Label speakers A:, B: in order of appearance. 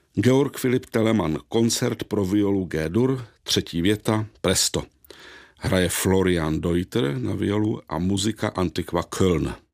A: Georg Philipp Telemann, koncert pro violu G-dur, 3. věta, presto. Hraje Florian Deuter na violu a muzika Antiqua Köln.